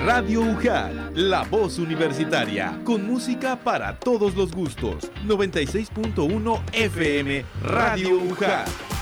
Radio UJAT, la voz universitaria, con música para todos los gustos. 96.1 FM, Radio UJAT.